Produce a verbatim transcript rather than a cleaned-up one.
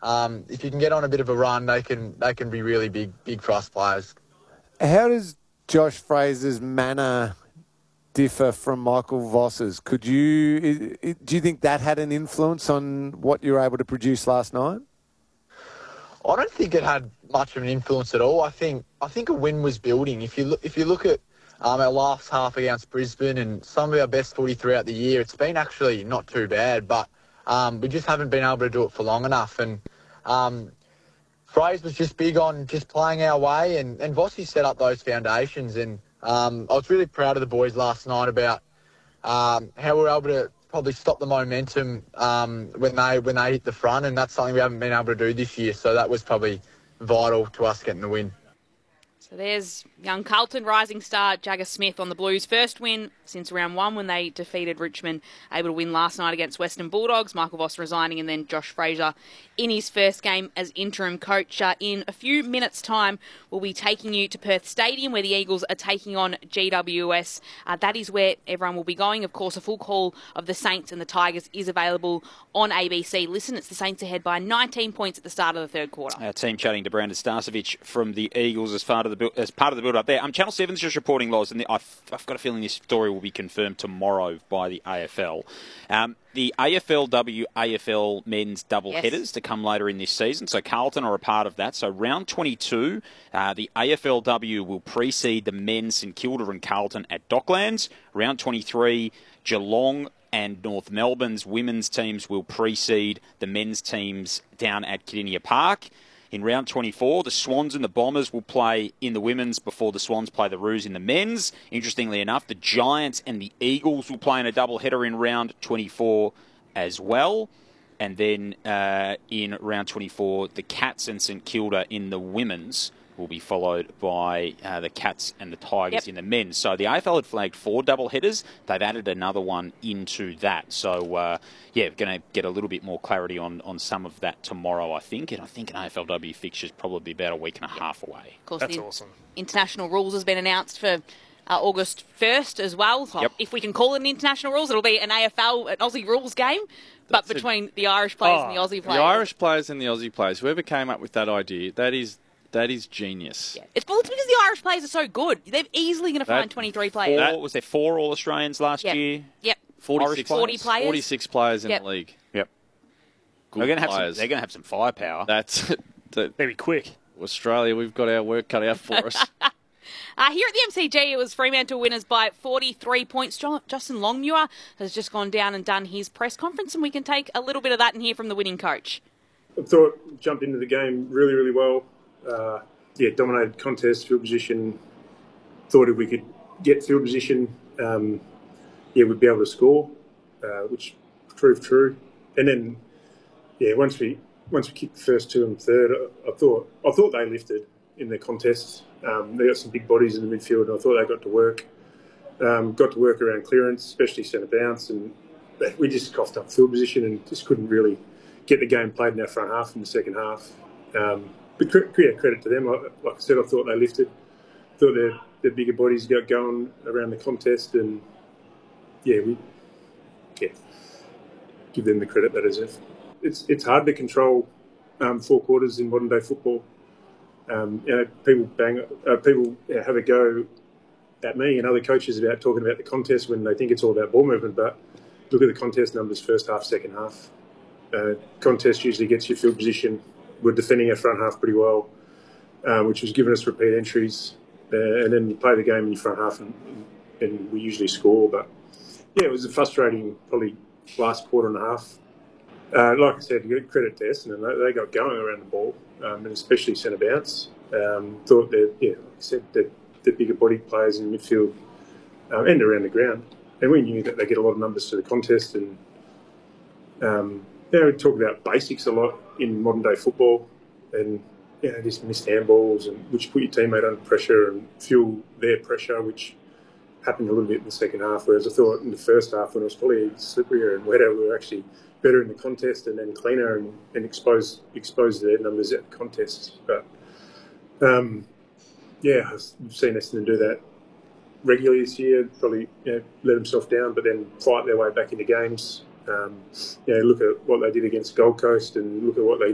um, if you can get on a bit of a run, they can they can be really big big for us players. How does Josh Fraser's manner differ from Michael Voss's? Could you do you think that had an influence on what you were able to produce last night? I don't think it had much of an influence at all. I think I think a win was building. If you look if you look at um, our last half against Brisbane and some of our best footy throughout the year, it's been actually not too bad, but um, we just haven't been able to do it for long enough. And um, Fraser was just big on just playing our way, and, and Vossi set up those foundations. And um, I was really proud of the boys last night about um, how we were able to probably stop the momentum um, when they when they hit the front, and that's something we haven't been able to do this year. So that was probably vital to us getting the win. So there's young Carlton rising star Jagger Smith on the Blues' first win since round one when they defeated Richmond, able to win last night against Western Bulldogs. Michael Voss resigning, and then Josh Fraser in his first game as interim coach. Uh, in a few minutes' time, we'll be taking you to Perth Stadium where the Eagles are taking on G W S. Uh, that is where everyone will be going. Of course, a full call of the Saints and the Tigers is available on A B C. Listen, it's the Saints ahead by nineteen points at the start of the third quarter. Our team chatting to Brandon Starcevich from the Eagles as part of the as part of the build-up there. Um, Channel seven's just reporting, Loz, and the, I've, I've got a feeling this story will be confirmed tomorrow by the A F L. Um, the A F L W A F L men's double Yes. headers to come later in this season. So Carlton are a part of that. So round twenty-two, uh, the A F L W will precede the men's St Kilda and Carlton at Docklands. Round twenty-three, Geelong and North Melbourne's women's teams will precede the men's teams down at Kardinia Park. In round twenty-four, the Swans and the Bombers will play in the women's before the Swans play the Roos in the men's. Interestingly enough, the Giants and the Eagles will play in a double-header in round twenty-four as well. And then uh, in round twenty-four, the Cats and St Kilda in the women's will be followed by uh, the Cats and the Tigers Yep. in the men's. So the A F L had flagged four double headers. They've added another one into that. So, uh, yeah, we're going to get a little bit more clarity on, on some of that tomorrow, I think. And I think an A F L W fixture is probably about a week and a half away. Of course, That's the awesome. international rules has been announced for uh, August first as well. So Yep. if we can call it an international rules, it'll be an A F L, an Aussie rules game, but That's it. between the Irish players Oh, and the Aussie players. The Irish players and the Aussie players, whoever came up with that idea, that is that is genius. Yeah. It's, well, it's because the Irish players are so good. They're easily going to That- find twenty-three players. Four, was there four All-Australians last Yep. year? Yep. forty-six forty players. forty-six players in Yep. the league. Yep. Good They're going to have some, players. they're going to have some firepower. That's the, Maybe quick. Australia. We've got our work cut out for us. Uh, here at the M C G, it was Fremantle winners by forty-three points. Jo- Justin Longmuir has just gone down and done his press conference, and we can take a little bit of that and hear from the winning coach. I thought jumped into the game really, really well. Uh, yeah, dominated contest, field position. Thought if we could get field position, um, yeah, we'd be able to score, uh, which proved true. And then, yeah, once we once we kicked the first two and third, I, I thought I thought they lifted in the contest. Um, they got some big bodies in the midfield, and I thought they got to work. Um, got to work around clearance, especially centre bounce, and we just coughed up field position and just couldn't really get the game played in our front half in the second half. Um, but credit, credit to them. Like I said, I thought they lifted. Thought their, their bigger bodies got going around the contest, and yeah, we yeah give them the credit that is it. It's it's hard to control um, four quarters in modern day football. Um, you know, people bang, uh, people you know, have a go at me and other coaches about talking about the contest when they think it's all about ball movement. But look at the contest numbers: first half, second half. Uh, contest usually gets you field position. We're defending our front half pretty well, uh, which has given us repeat entries. Uh, and then you play the game in your front half, and, and we usually score. But yeah, it was a frustrating, probably last quarter and a half. Uh, like I said, credit to Essendon, they, they got going around the ball, um, and especially centre bounce. Um, thought that, yeah, like I said, that the bigger body players in midfield um, and around the ground. And we knew that they get a lot of numbers to the contest. And um, you know, we talk about basics a lot in modern day football, and you know, just missed handballs, and which put your teammate under pressure and fuel their pressure, which happened a little bit in the second half. Whereas I thought in the first half, when it was probably slipperier and wetter, we were actually better in the contest and then cleaner and, and expose expose their numbers at the contests. But um, yeah, I've seen Essendon do that regularly this year. Probably you know, let themselves down, but then fight their way back into games. Um, you know, look at what they did against Gold Coast, and look at what they